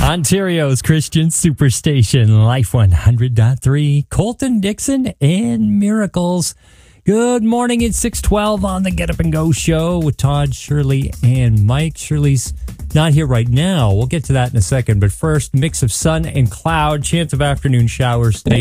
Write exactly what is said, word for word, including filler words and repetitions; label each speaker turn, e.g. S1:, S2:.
S1: Ontario's Christian Superstation, Life one hundred point three, Colton Dixon and Miracles. Good morning, it's six twelve on the Get Up and Go show with Todd, Shirley, and Mike. Shirley's not here right now. We'll get to that in a second. But first, mix of sun and cloud, chance of afternoon showers today.